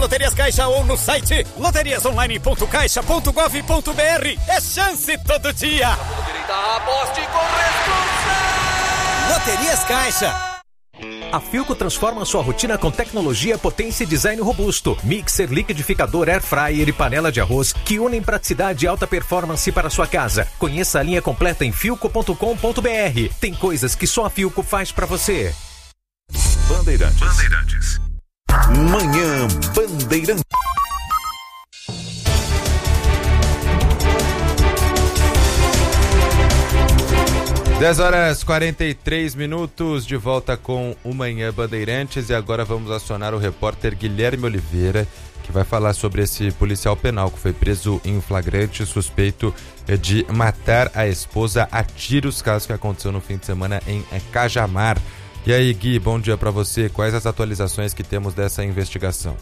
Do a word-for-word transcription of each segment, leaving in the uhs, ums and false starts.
Loterias Caixa ou no site loterias online ponto caixa ponto gov ponto br. É chance todo dia. Aposte com responsa. Loterias Caixa. A Philco transforma sua rotina com tecnologia, potência e design robusto. Mixer, liquidificador, air fryer e panela de arroz que unem praticidade e alta performance para sua casa. Conheça a linha completa em philco ponto com ponto br. Tem coisas que só a Philco faz para você. Bandeirantes. Bandeirantes. Manhã Bandeirantes. dez horas e quarenta e três minutos, de volta com o Manhã Bandeirantes, e agora vamos acionar o repórter Guilherme Oliveira, que vai falar sobre esse policial penal que foi preso em flagrante, suspeito de matar a esposa a tiros, caso que aconteceu no fim de semana em Cajamar. E aí, Gui, bom dia para você. Quais as atualizações que temos dessa investigação?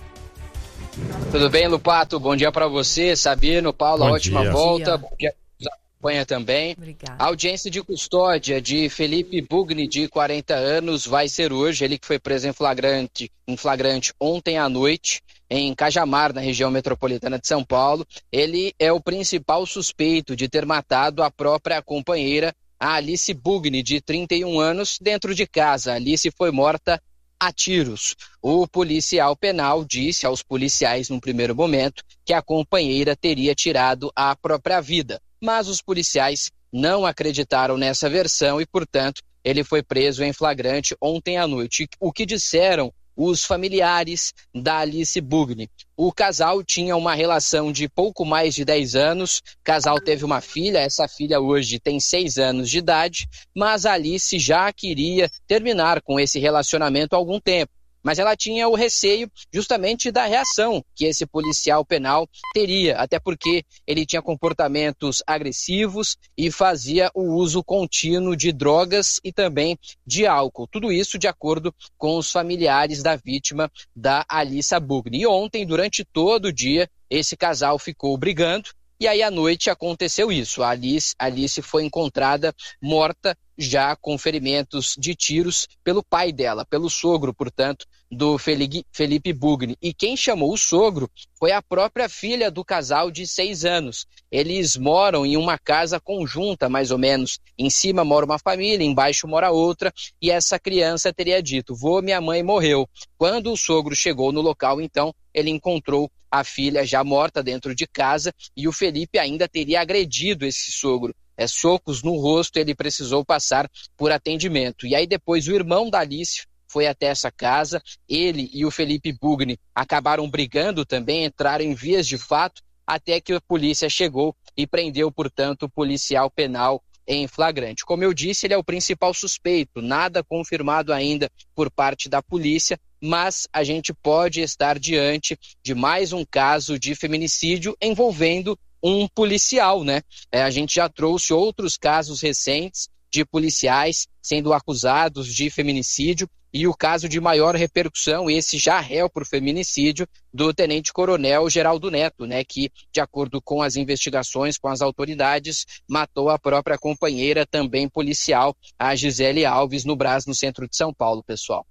Tudo bem, Lupato? Bom dia para você, Sabino, Paulo, bom ótima dia. volta. Bom dia. Acompanha também. Obrigada. A audiência de custódia de Felipe Bugni, de quarenta anos, vai ser hoje. Ele que foi preso em flagrante, em flagrante ontem à noite, em Cajamar, na região metropolitana de São Paulo. Ele é o principal suspeito de ter matado a própria companheira, a Alice Bugni, de trinta e um anos, dentro de casa. A Alice foi morta a tiros. O policial penal disse aos policiais, num primeiro momento, que a companheira teria tirado a própria vida. Mas os policiais não acreditaram nessa versão e, portanto, ele foi preso em flagrante ontem à noite. O que disseram os familiares da Alice Bugni? O casal tinha uma relação de pouco mais de dez anos, o casal teve uma filha, essa filha hoje tem seis anos de idade, mas a Alice já queria terminar com esse relacionamento há algum tempo. Mas ela tinha o receio justamente da reação que esse policial penal teria, até porque ele tinha comportamentos agressivos e fazia o uso contínuo de drogas e também de álcool. Tudo isso de acordo com os familiares da vítima, da Alice Bugni. E ontem, durante todo o dia, esse casal ficou brigando. E aí, à noite, aconteceu isso. A Alice, a Alice foi encontrada morta, já com ferimentos de tiros, pelo pai dela, pelo sogro, portanto, do Felipe Bugni. E quem chamou o sogro foi a própria filha do casal de seis anos. Eles moram em uma casa conjunta, mais ou menos. Em cima mora uma família, embaixo mora outra, e essa criança teria dito: vô, minha mãe morreu. Quando o sogro chegou no local, então, ele encontrou a filha já morta dentro de casa, e o Felipe ainda teria agredido esse sogro. É, socos no rosto, ele precisou passar por atendimento. E aí depois o irmão da Alice foi até essa casa, ele e o Felipe Bugni acabaram brigando também, entraram em vias de fato, até que a polícia chegou e prendeu, portanto, o policial penal em flagrante. Como eu disse, ele é o principal suspeito, nada confirmado ainda por parte da polícia, mas a gente pode estar diante de mais um caso de feminicídio envolvendo um policial, né? É, a gente já trouxe outros casos recentes de policiais sendo acusados de feminicídio, e o caso de maior repercussão, esse já réu por feminicídio, do tenente-coronel Geraldo Neto, né, que, de acordo com as investigações, com as autoridades, matou a própria companheira, também policial, a Gisele Alves, no Brás, no centro de São Paulo, pessoal.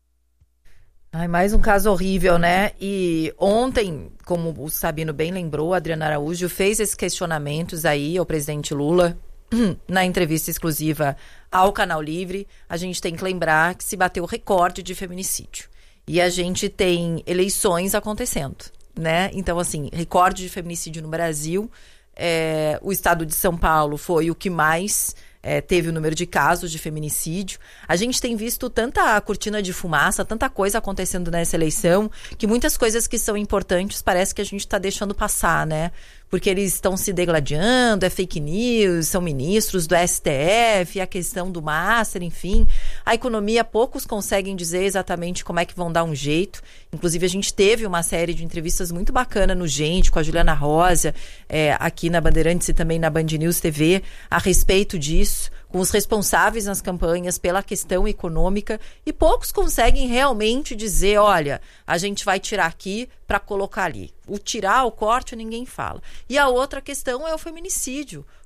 Ai, mais um caso horrível, né? E ontem, como o Sabino bem lembrou, Adriano Araújo fez esses questionamentos aí ao presidente Lula na entrevista exclusiva ao Canal Livre. A gente tem que lembrar que se bateu o recorde de feminicídio. E a gente tem eleições acontecendo, né? Então, assim, recorde de feminicídio no Brasil. É, o estado de São Paulo foi o que mais... É, teve o número de casos de feminicídio. A gente tem visto tanta cortina de fumaça, tanta coisa acontecendo nessa eleição, que muitas coisas que são importantes parece que a gente está deixando passar, né? Porque eles estão se degladiando, é fake news, são ministros do S T F, a questão do Master, enfim. A economia, poucos conseguem dizer exatamente como é que vão dar um jeito. Inclusive, a gente teve uma série de entrevistas muito bacana no Gente, com a Juliana Rosa, é, aqui na Bandeirantes e também na Band News T V, a respeito disso, com os responsáveis nas campanhas pela questão econômica, e poucos conseguem realmente dizer, olha, a gente vai tirar aqui para colocar ali. O tirar, o corte, ninguém fala. E a outra questão é o feminicídio.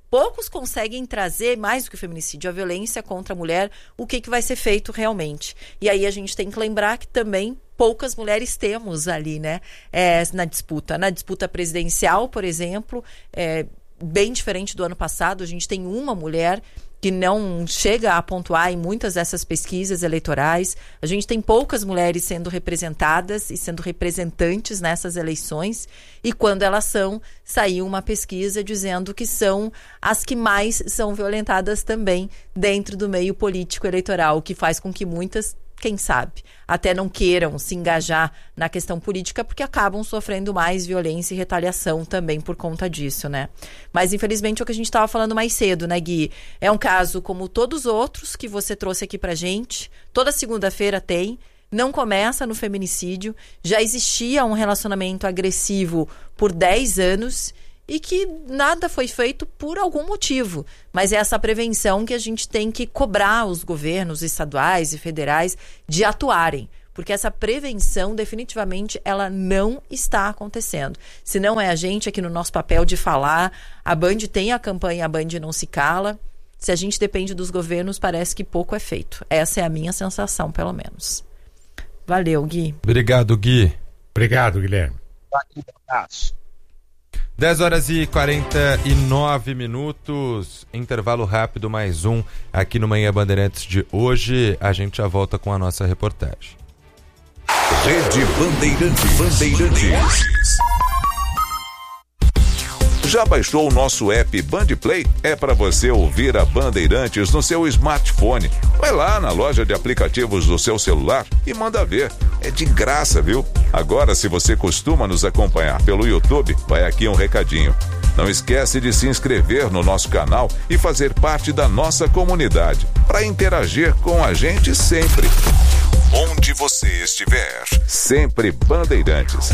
poucos conseguem trazer, mais do que o feminicídio, a violência contra a mulher, o que, que vai ser feito realmente. E aí a gente tem que lembrar que também poucas mulheres temos ali, né, é, na disputa. Na disputa presidencial, por exemplo, é, bem diferente do ano passado, a gente tem uma mulher que não chega a pontuar em muitas dessas pesquisas eleitorais. A gente tem poucas mulheres sendo representadas e sendo representantes nessas eleições, e quando elas são, saiu uma pesquisa dizendo que são as que mais são violentadas também dentro do meio político eleitoral, o que faz com que muitas, quem sabe, até não queiram se engajar na questão política, porque acabam sofrendo mais violência e retaliação também por conta disso, né? Mas, infelizmente, é o que a gente estava falando mais cedo, né, Gui? É um caso como todos os outros que você trouxe aqui pra gente. Toda segunda-feira tem. Não começa no feminicídio. Já existia um relacionamento agressivo por dez anos e que nada foi feito por algum motivo. Mas é essa prevenção que a gente tem que cobrar os governos estaduais e federais de atuarem. Porque essa prevenção, definitivamente, ela não está acontecendo. Se não é a gente aqui no nosso papel de falar, a Band tem a campanha A Band Não Se Cala. Se a gente depende dos governos, parece que pouco é feito. Essa é a minha sensação, pelo menos. Valeu, Gui. Obrigado, Gui. Obrigado, Guilherme. Um abraço. dez horas e quarenta e nove minutos, intervalo rápido, mais um aqui no Manhã Bandeirantes de hoje. A gente já volta com a nossa reportagem. Rede Bandeirantes. Bandeirantes. Já baixou o nosso app Bandplay? É para você ouvir a Bandeirantes no seu smartphone. Vai lá na loja de aplicativos do seu celular e manda ver. É de graça, viu? Agora, se você costuma nos acompanhar pelo YouTube, vai aqui um recadinho. Não esquece de se inscrever no nosso canal e fazer parte da nossa comunidade, para interagir com a gente sempre. Onde você estiver, sempre Bandeirantes.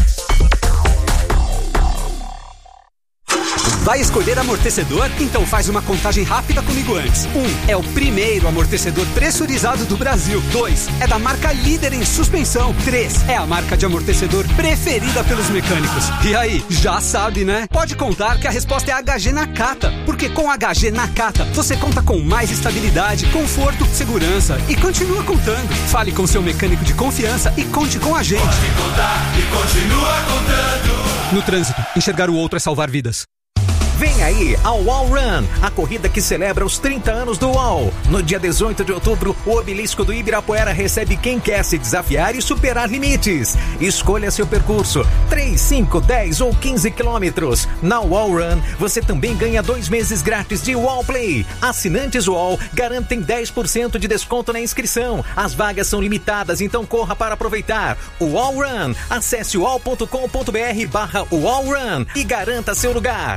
Vai escolher amortecedor? Então faz uma contagem rápida comigo antes. Um, é o primeiro amortecedor pressurizado do Brasil. Dois, é da marca líder em suspensão. Três, é a marca de amortecedor preferida pelos mecânicos. E aí, já sabe, né? Pode contar que a resposta é H G Nakata, porque com H G Nakata você conta com mais estabilidade, conforto, segurança e continua contando. Fale com seu mecânico de confiança e conte com a gente. Pode contar e continua contando. No trânsito, enxergar o outro é salvar vidas. Vem aí a UOL Run, a corrida que celebra os trinta anos do UOL. No dia dezoito de outubro, o obelisco do Ibirapuera recebe quem quer se desafiar e superar limites. Escolha seu percurso, três, cinco, dez ou quinze quilômetros. Na UOL Run, você também ganha dois meses grátis de UOL Play. Assinantes UOL garantem dez por cento de desconto na inscrição. As vagas são limitadas, então corra para aproveitar. UOL Run, acesse uol ponto com ponto br barra UOL Run e garanta seu lugar.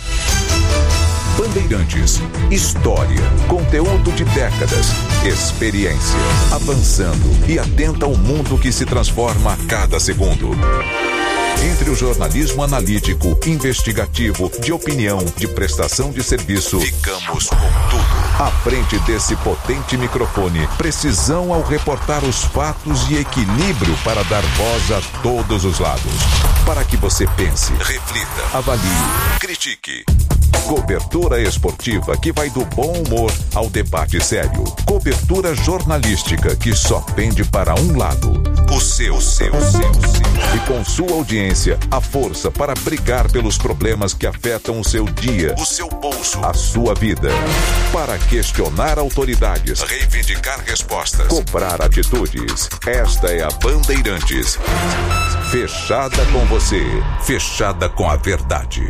Bandeirantes, história, conteúdo de décadas, experiência, avançando e atenta ao mundo que se transforma a cada segundo. Entre o jornalismo analítico, investigativo, de opinião, de prestação de serviço, ficamos com tudo. À frente desse potente microfone, precisão ao reportar os fatos e equilíbrio para dar voz a todos os lados. Para que você pense, reflita, avalie, critique. Cobertura esportiva que vai do bom humor ao debate sério. Cobertura jornalística que só pende para um lado. O seu, o seu, o seu, o seu. E com sua audiência, a força para brigar pelos problemas que afetam o seu dia, o seu bolso, a sua vida. Para questionar autoridades, reivindicar respostas, cobrar atitudes. Esta é a Bandeirantes. Fechada com você, fechada com a verdade.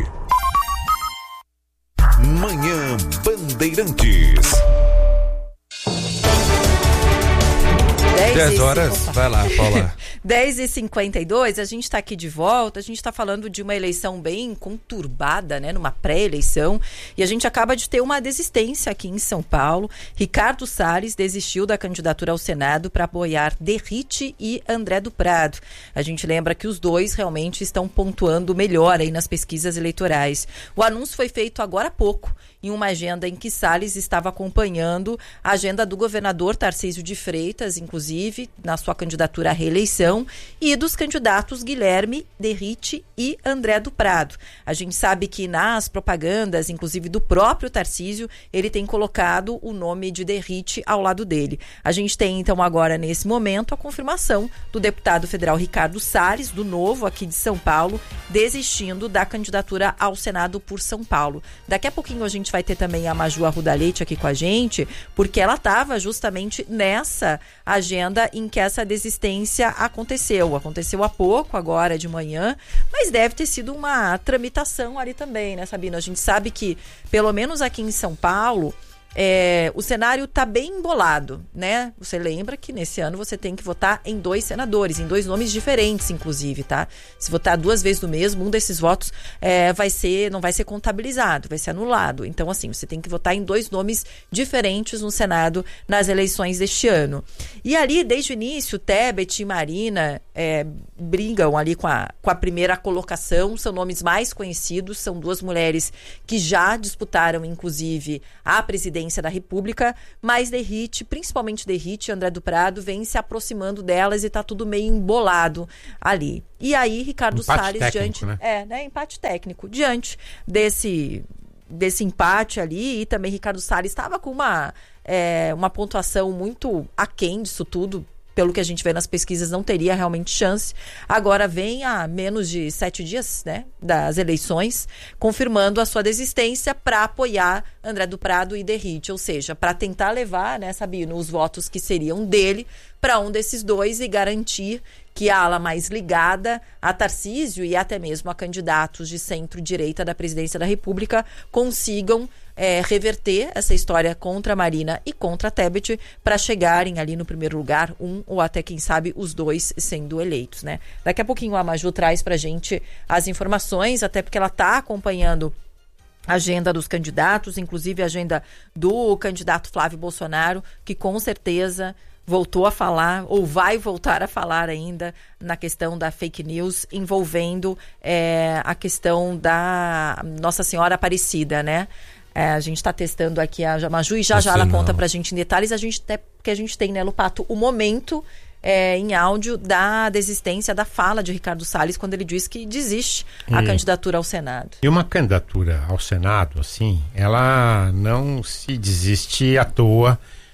Manhã Bandeirantes. dez horas, vai lá, Paula. dez e cinquenta e dois, a gente está aqui de volta, a gente está falando de uma eleição bem conturbada, né, numa pré-eleição, e a gente acaba de ter uma desistência aqui em São Paulo. Ricardo Salles desistiu da candidatura ao Senado para apoiar Derrite e André do Prado. A gente lembra que os dois realmente estão pontuando melhor aí nas pesquisas eleitorais. O anúncio foi feito agora há pouco, em uma agenda em que Salles estava acompanhando a agenda do governador Tarcísio de Freitas, inclusive, inclusive, na sua candidatura à reeleição, e dos candidatos Guilherme Derrite e André do Prado. A gente sabe que nas propagandas, inclusive do próprio Tarcísio, ele tem colocado o nome de Derrite ao lado dele. A gente tem, então, agora, nesse momento, a confirmação do deputado federal Ricardo Salles, do Novo, aqui de São Paulo, desistindo da candidatura ao Senado por São Paulo. Daqui a pouquinho a gente vai ter também a Maju Arruda Leite aqui com a gente, porque ela estava justamente nessa agenda em que essa desistência aconteceu. Aconteceu há pouco, agora de manhã, mas deve ter sido uma tramitação ali também, né, Sabina? A gente sabe que, pelo menos aqui em São Paulo, É, o cenário está bem embolado, né? Você lembra que nesse ano você tem que votar em dois senadores, em dois nomes diferentes, inclusive, tá? Se votar duas vezes no mesmo, um desses votos é, vai ser, não vai ser contabilizado, vai ser anulado. Então, assim, você tem que votar em dois nomes diferentes no Senado nas eleições deste ano. E ali, desde o início, Tebet e Marina é, brigam ali com a, com a primeira colocação, são nomes mais conhecidos, são duas mulheres que já disputaram, inclusive, a presidência da República, mas Derrite, principalmente Derrite e André do Prado, vem se aproximando delas e está tudo meio embolado ali. E aí, Ricardo Salles, diante... Né? É, né? Empate técnico. Diante desse, desse empate ali, e também Ricardo Salles estava com uma, é, uma pontuação muito aquém disso tudo, pelo que a gente vê nas pesquisas, não teria realmente chance. Agora vem a menos de sete dias, né, das eleições, confirmando a sua desistência para apoiar André do Prado e Derrite, ou seja, para tentar levar, né, Sabino, os votos que seriam dele para um desses dois e garantir que a ala mais ligada a Tarcísio e até mesmo a candidatos de centro-direita da presidência da República consigam É, reverter essa história contra a Marina e contra a Tebet para chegarem ali no primeiro lugar, um ou até, quem sabe, os dois sendo eleitos, né? Daqui a pouquinho a Maju traz pra gente as informações, até porque ela está acompanhando a agenda dos candidatos, inclusive a agenda do candidato Flávio Bolsonaro, que com certeza voltou a falar, ou vai voltar a falar ainda, na questão da fake news envolvendo é, a questão da Nossa Senhora Aparecida, né? É, a gente está testando aqui a Maju e já Você já ela não. conta pra gente em detalhes, a gente até, porque a gente tem, né, Lupato, o momento é, em áudio da desistência da fala de Ricardo Salles, quando ele diz que desiste e, a candidatura ao Senado. E uma candidatura ao Senado, assim, ela não se desiste à toa,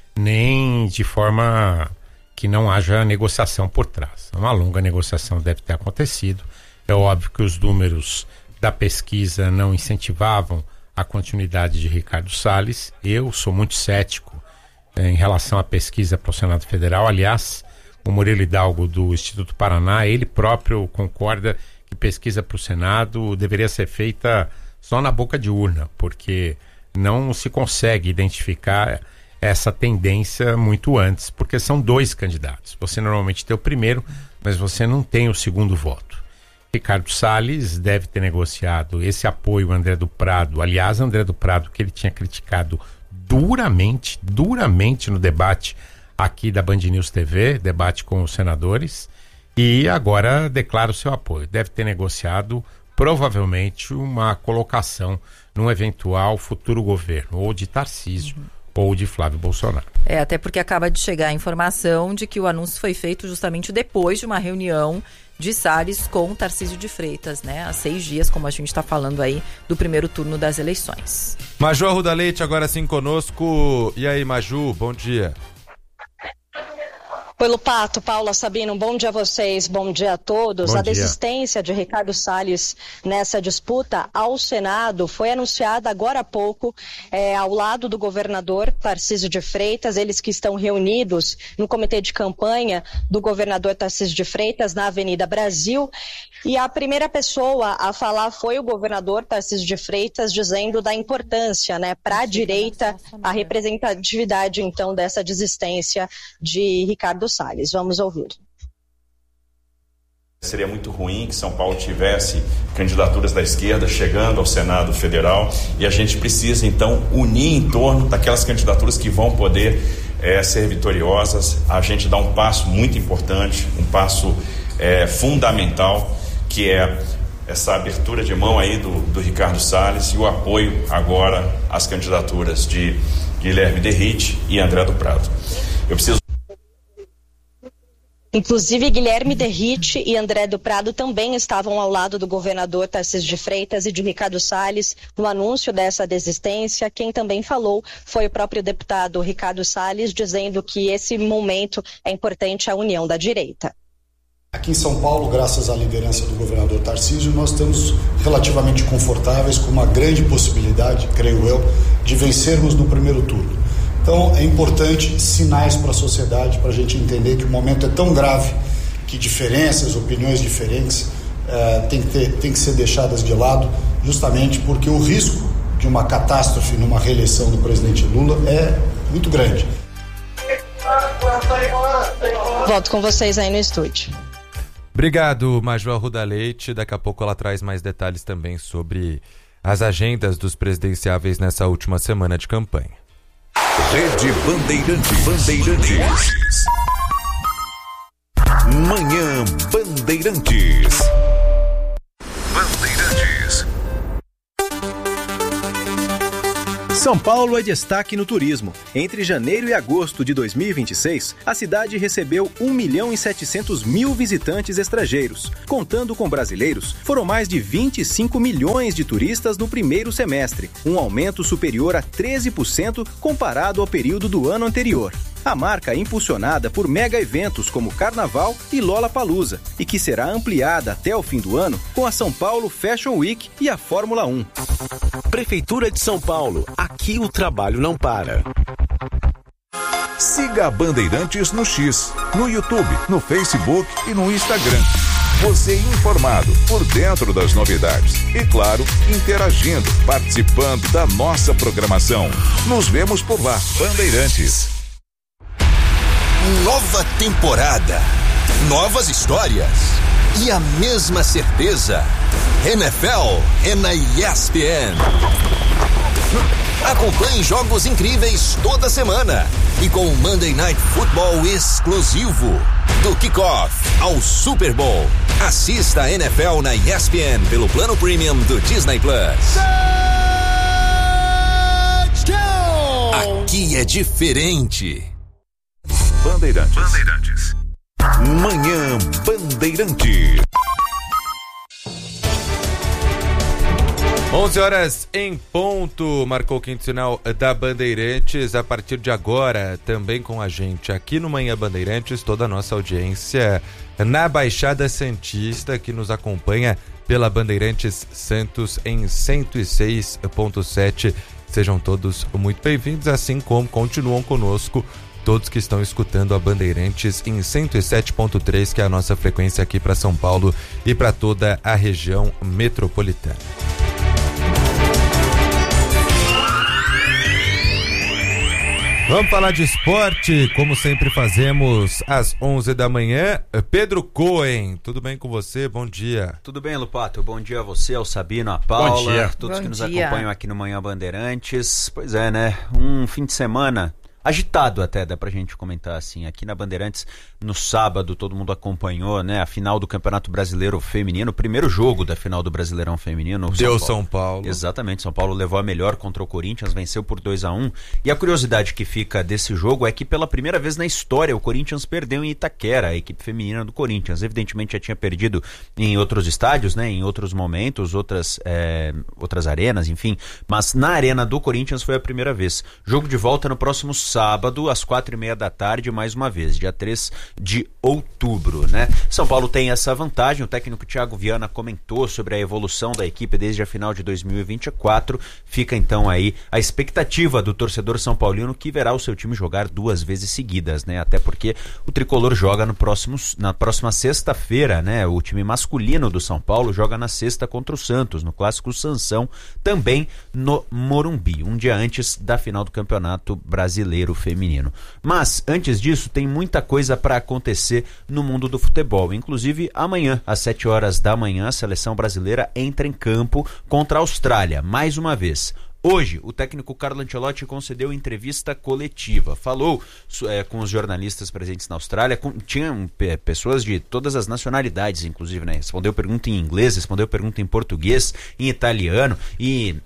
nem de forma que não haja negociação por trás. Uma longa negociação deve ter acontecido. É óbvio que os números da pesquisa não incentivavam a continuidade de Ricardo Salles. Eu sou muito cético eh, em relação à pesquisa para o Senado Federal. Aliás, o Murilo Hidalgo do Instituto Paraná, ele próprio concorda que pesquisa para o Senado deveria ser feita só na boca de urna, porque não se consegue identificar essa tendência muito antes, porque são dois candidatos. Você normalmente tem o primeiro, mas você não tem o segundo voto. Ricardo Salles deve ter negociado esse apoio ao André do Prado. Aliás, André do Prado, que ele tinha criticado duramente, duramente no debate aqui da Band News T V, debate com os senadores, e agora declara o seu apoio. Deve ter negociado, provavelmente, uma colocação num eventual futuro governo, ou de Tarcísio, uhum. ou de Flávio Bolsonaro. É, até porque acaba de chegar a informação de que o anúncio foi feito justamente depois de uma reunião de Salles com Tarcísio de Freitas, né? Há seis dias, como a gente está falando aí, do primeiro turno das eleições. Maju Arruda Leite agora sim conosco. E aí, Maju, bom dia. Oi, Lupato, Paula, Sabino, bom dia a vocês, bom dia a todos. Bom a dia. desistência de Ricardo Salles nessa disputa ao Senado foi anunciada agora há pouco, é, ao lado do governador Tarcísio de Freitas, eles que estão reunidos no comitê de campanha do governador Tarcísio de Freitas na Avenida Brasil. E a primeira pessoa a falar foi o governador Tarcísio de Freitas, dizendo da importância, né, para a direita, a representatividade, então, dessa desistência de Ricardo Salles. Vamos ouvir. Seria muito ruim que São Paulo tivesse candidaturas da esquerda chegando ao Senado Federal, e a gente precisa, então, unir em torno daquelas candidaturas que vão poder é, ser vitoriosas. A gente dá um passo muito importante, um passo é, fundamental, que é essa abertura de mão aí do, do Ricardo Salles e o apoio agora às candidaturas de Guilherme Derrite e André do Prado. Eu preciso Inclusive, Guilherme Derrite e André do Prado também estavam ao lado do governador Tarcísio de Freitas e de Ricardo Salles no anúncio dessa desistência. Quem também falou foi o próprio deputado Ricardo Salles, dizendo que esse momento é importante à união da direita. Aqui em São Paulo, graças à liderança do governador Tarcísio, nós estamos relativamente confortáveis, com uma grande possibilidade, creio eu, de vencermos no primeiro turno. Então, é importante sinais para a sociedade, para a gente entender que o momento é tão grave que diferenças, opiniões diferentes uh, tem que ter, tem que ser deixadas de lado, justamente porque o risco de uma catástrofe numa reeleição do presidente Lula é muito grande. Volto com vocês aí no estúdio. Obrigado, Major Ruda Leite. Daqui a pouco ela traz mais detalhes também sobre as agendas dos presidenciáveis nessa última semana de campanha. Rede Bandeirantes. Bandeirantes. Manhã Bandeirantes. Bandeirantes. São Paulo é destaque no turismo. Entre janeiro e agosto de dois mil e vinte e seis, a cidade recebeu um milhão e setecentos mil visitantes estrangeiros. Contando com brasileiros, foram mais de vinte e cinco milhões de turistas no primeiro semestre, um aumento superior a treze por cento comparado ao período do ano anterior. A marca é impulsionada por mega eventos como Carnaval e Lollapalooza, e que será ampliada até o fim do ano com a São Paulo Fashion Week e a Fórmula um. Prefeitura de São Paulo, aqui o trabalho não para. Siga a Bandeirantes no X, no YouTube, no Facebook e no Instagram. Você informado, por dentro das novidades e, claro, interagindo, participando da nossa programação. Nos vemos por lá, Bandeirantes. Nova temporada, novas histórias e a mesma certeza. N F L é na E S P N. Acompanhe jogos incríveis toda semana e com o Monday Night Football exclusivo. Do kickoff ao Super Bowl. Assista a N F L na E S P N pelo plano premium do Disney Plus. Aqui é diferente. Bandeirantes. Bandeirantes. Manhã Bandeirante. onze horas em ponto, marcou o quinto sinal da Bandeirantes. A partir de agora, também com a gente aqui no Manhã Bandeirantes, toda a nossa audiência na Baixada Santista, que nos acompanha pela Bandeirantes Santos em cento e seis ponto sete. Sejam todos muito bem-vindos, assim como continuam conosco todos que estão escutando a Bandeirantes em cento e sete ponto três, que é a nossa frequência aqui para São Paulo e para toda a região metropolitana. Vamos falar de esporte, como sempre fazemos às onze da manhã. Pedro Cohen, tudo bem com você? Bom dia. Tudo bem, Lupato. Bom dia a você, ao Sabino, a Paula, Bom dia. todos Bom que nos dia. acompanham aqui no Manhã Bandeirantes. Pois é, né? Um fim de semana agitado até, dá pra gente comentar assim. Aqui na Bandeirantes, no sábado, todo mundo acompanhou, né? A final do Campeonato Brasileiro Feminino, o primeiro jogo da final do Brasileirão Feminino. Deu São Paulo. São Paulo. Exatamente, São Paulo levou a melhor contra o Corinthians, venceu por dois a um. E a curiosidade que fica desse jogo é que pela primeira vez na história o Corinthians perdeu em Itaquera, a equipe feminina do Corinthians. Evidentemente já tinha perdido em outros estádios, né? Em outros momentos, outras, é, outras arenas, enfim. Mas na arena do Corinthians foi a primeira vez. Jogo de volta no próximo sábado, às quatro e meia da tarde, mais uma vez, dia três de outubro, né? São Paulo tem essa vantagem, o técnico Thiago Viana comentou sobre a evolução da equipe desde a final de dois mil e vinte e quatro, fica então aí a expectativa do torcedor são paulino que verá o seu time jogar duas vezes seguidas, né? Até porque o tricolor joga no próximo, na próxima sexta-feira, né? O time masculino do São Paulo joga na sexta contra o Santos, no clássico Sansão, também no Morumbi, um dia antes da final do Campeonato Brasileiro Feminino. Mas, antes disso, tem muita coisa para acontecer no mundo do futebol. Inclusive, amanhã, às sete horas da manhã, a seleção brasileira entra em campo contra a Austrália, mais uma vez. Hoje, o técnico Carlo Ancelotti concedeu entrevista coletiva. Falou é, com os jornalistas presentes na Austrália. Com, tinham é, pessoas de todas as nacionalidades, inclusive, né? Respondeu pergunta em inglês, respondeu pergunta em português, em italiano e...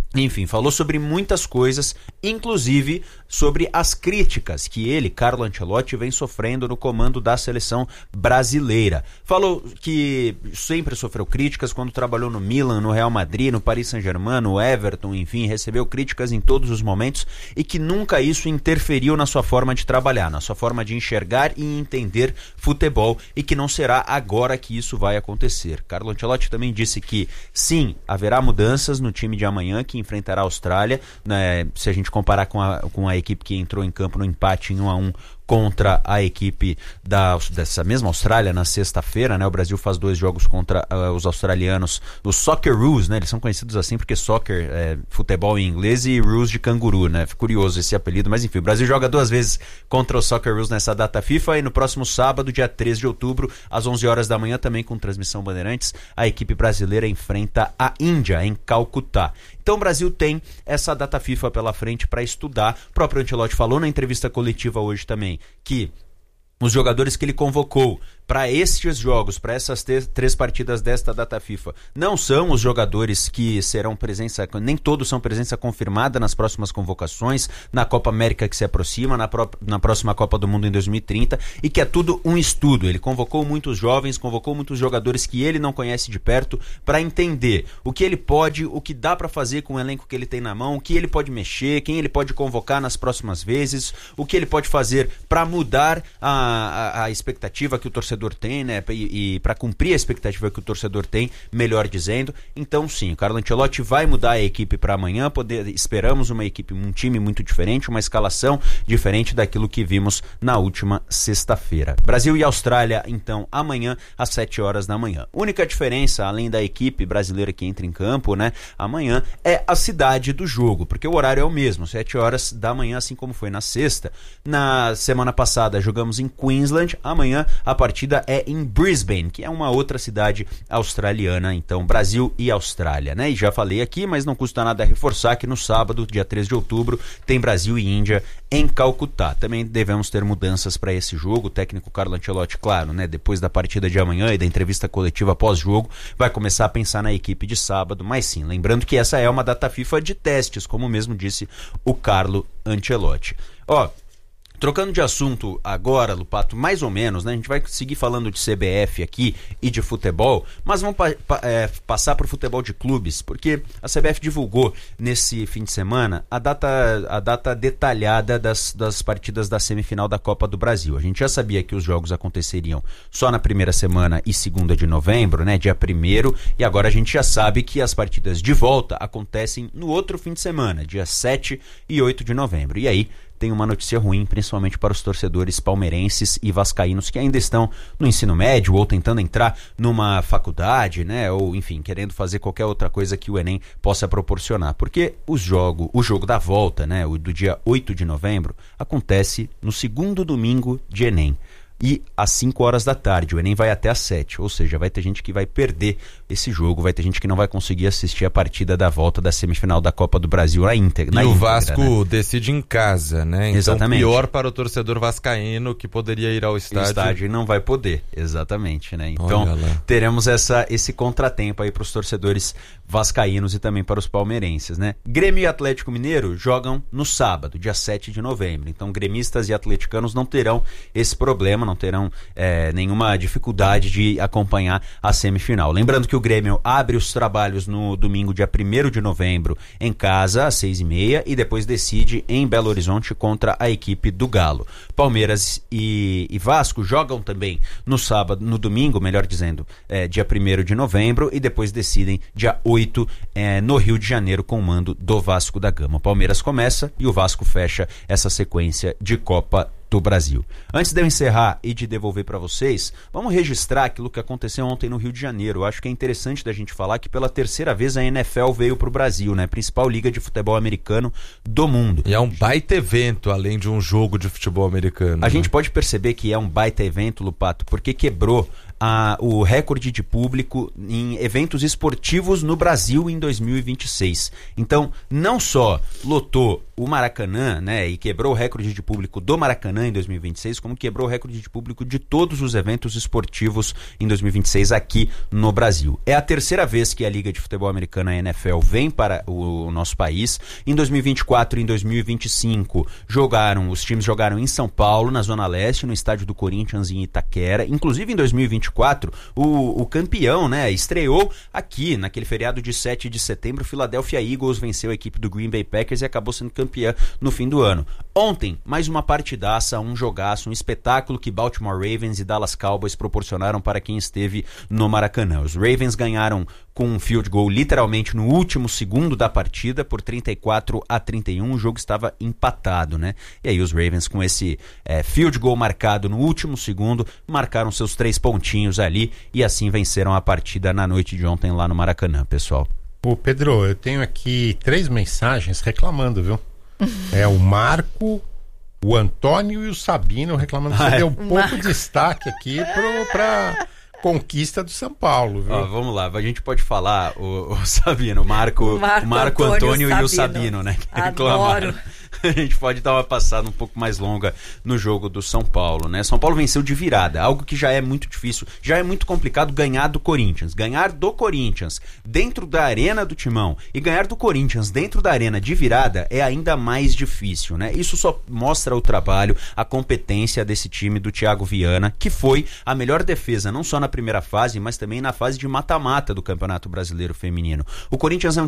Enfim, falou sobre muitas coisas, inclusive sobre as críticas que ele, Carlo Ancelotti, vem sofrendo no comando da seleção brasileira. Falou que sempre sofreu críticas quando trabalhou no Milan, no Real Madrid, no Paris Saint-Germain, no Everton, enfim, recebeu críticas em todos os momentos e que nunca isso interferiu na sua forma de trabalhar, na sua forma de enxergar e entender futebol, e que não será agora que isso vai acontecer. Carlo Ancelotti também disse que sim, haverá mudanças no time de amanhã, que enfrentará a Austrália, né, se a gente comparar com a, com a equipe que entrou em campo no empate em um a um contra a equipe da, dessa mesma Austrália na sexta-feira, né? O Brasil faz dois jogos contra uh, os australianos, os Socceroos, né? Eles são conhecidos assim porque soccer é futebol em inglês e roos de canguru, né? Curioso esse apelido, mas enfim, o Brasil joga duas vezes contra os Socceroos nessa data FIFA, e no próximo sábado, dia três de outubro, às onze horas da manhã, também com transmissão Bandeirantes, a equipe brasileira enfrenta a Índia em Calcutá. Então o Brasil tem essa data FIFA pela frente para estudar. O próprio Ancelotti falou na entrevista coletiva hoje também que os jogadores que ele convocou para estes jogos, para essas te- três partidas desta data FIFA, não são os jogadores que serão presença, nem todos são presença confirmada nas próximas convocações, na Copa América que se aproxima, na, pró- na próxima Copa do Mundo em dois mil e trinta, e que é tudo um estudo. Ele convocou muitos jovens, convocou muitos jogadores que ele não conhece de perto, para entender o que ele pode, o que dá para fazer com o elenco que ele tem na mão, o que ele pode mexer, quem ele pode convocar nas próximas vezes, o que ele pode fazer para mudar a, a, a expectativa que o torcedor tem, né, e, e para cumprir a expectativa que o torcedor tem, melhor dizendo. Então sim, o Carlo Ancelotti vai mudar a equipe para amanhã. Poder, esperamos uma equipe, um time muito diferente, uma escalação diferente daquilo que vimos na última sexta-feira. Brasil e Austrália, então, amanhã às sete horas da manhã. Única diferença, além da equipe brasileira que entra em campo, né, amanhã, é a cidade do jogo, porque o horário é o mesmo, sete horas da manhã, assim como foi na sexta. Na semana passada jogamos em Queensland, amanhã a partida é em Brisbane, que é uma outra cidade australiana. Então, Brasil e Austrália, né? E já falei aqui, mas não custa nada reforçar que no sábado, dia três de outubro, tem Brasil e Índia em Calcutá. Também devemos ter mudanças para esse jogo. O técnico Carlo Ancelotti, claro, né, depois da partida de amanhã e da entrevista coletiva pós-jogo, vai começar a pensar na equipe de sábado, mas sim, lembrando que essa é uma data FIFA de testes, como mesmo disse o Carlo Ancelotti. Ó, trocando de assunto agora, Lupato, mais ou menos, né? A gente vai seguir falando de C B F aqui e de futebol, mas vamos pa- pa- é, passar para o futebol de clubes, porque a C B F divulgou nesse fim de semana a data, a data detalhada das, das partidas da semifinal da Copa do Brasil. A gente já sabia que os jogos aconteceriam só na primeira semana e segunda de novembro, né? Dia primeiro, e agora a gente já sabe que as partidas de volta acontecem no outro fim de semana, dia sete e oito de novembro. E aí tem uma notícia ruim, principalmente para os torcedores palmeirenses e vascaínos que ainda estão no ensino médio ou tentando entrar numa faculdade, né? Ou, enfim, querendo fazer qualquer outra coisa que o Enem possa proporcionar. Porque o jogo, o jogo da volta, né? O do dia oito de novembro, acontece no segundo domingo de Enem. E às cinco horas da tarde, o Enem vai até às sete, ou seja, vai ter gente que vai perder esse jogo, vai ter gente que não vai conseguir assistir a partida da volta da semifinal da Copa do Brasil na íntegra. Na e o íntegra, Vasco né? decide em casa, né? Então, exatamente. Pior para o torcedor vascaíno que poderia ir ao estádio. O estádio não vai poder, exatamente, né? Então teremos essa, esse contratempo aí para os torcedores vascaínos e também para os palmeirenses, né? Grêmio e Atlético Mineiro jogam no sábado, dia sete de novembro. Então gremistas e atleticanos não terão esse problema, não terão é, nenhuma dificuldade de acompanhar a semifinal. Lembrando que o Grêmio abre os trabalhos no domingo, dia primeiro de novembro, em casa, às seis e meia, e depois decide em Belo Horizonte contra a equipe do Galo. Palmeiras e, e Vasco jogam também no sábado, no domingo, melhor dizendo, é, dia primeiro de novembro, e depois decidem dia oito é, no Rio de Janeiro com o mando do Vasco da Gama. O Palmeiras começa e o Vasco fecha essa sequência de Copa do Brasil. Antes de eu encerrar e de devolver para vocês, vamos registrar aquilo que aconteceu ontem no Rio de Janeiro. Eu acho que é interessante da gente falar que pela terceira vez a N F L veio para o Brasil, né? Principal liga de futebol americano do mundo. E é um baita evento, além de um jogo de futebol americano. A né? gente pode perceber que é um baita evento, Lupato, porque quebrou a, o recorde de público em eventos esportivos no Brasil em dois mil e vinte e seis. Então, não só lotou o Maracanã, né, e quebrou o recorde de público do Maracanã em dois mil e vinte e seis, como quebrou o recorde de público de todos os eventos esportivos em dois mil e vinte e seis aqui no Brasil. É a terceira vez que a Liga de Futebol Americana, a N F L, vem para o, o nosso país. Em dois mil e vinte e quatro e em dois mil e vinte e cinco, jogaram, os times jogaram em São Paulo, na Zona Leste, no estádio do Corinthians em Itaquera. Inclusive, em dois mil e vinte e quatro, o, o campeão, né, estreou aqui, naquele feriado de sete de setembro. O Philadelphia Eagles venceu a equipe do Green Bay Packers e acabou sendo campeão no fim do ano. Ontem, mais uma partidaça, um jogaço, um espetáculo que Baltimore Ravens e Dallas Cowboys proporcionaram para quem esteve no Maracanã. Os Ravens ganharam com um field goal literalmente no último segundo da partida por trinta e quatro a trinta e um. O jogo estava empatado, né? E aí os Ravens, com esse é, field goal marcado no último segundo, marcaram seus três pontinhos ali e assim venceram a partida na noite de ontem lá no Maracanã, pessoal. Ô Pedro, eu tenho aqui três mensagens reclamando, viu? É o Marco, o Antônio e o Sabino reclamando que você deu pouco Marco. destaque aqui para conquista do São Paulo, viu? Ó, vamos lá, a gente pode falar o, o Sabino, o Marco, o Marco, Marco Antônio, Antônio e o Sabino, né? Que reclamaram. A gente pode dar uma passada um pouco mais longa no jogo do São Paulo, né? São Paulo venceu de virada, algo que já é muito difícil, já é muito complicado ganhar do Corinthians. Ganhar do Corinthians dentro da arena do Timão e ganhar do Corinthians dentro da arena de virada é ainda mais difícil, né? Isso só mostra o trabalho, a competência desse time do Thiago Viana, que foi a melhor defesa, não só na primeira fase, mas também na fase de mata-mata do Campeonato Brasileiro Feminino. O Corinthians é um